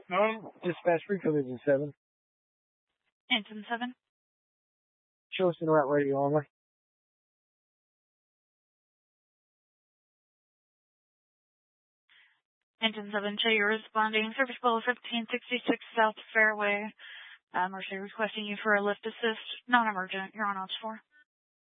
Dispatch Freco Engine 7. Engine 7. Show us in route radio only. Engine 7, show you're responding. Service Bowl 1566 South Fairway. Mercy requesting you for a lift assist. Non-emergent. You're on OPS 4.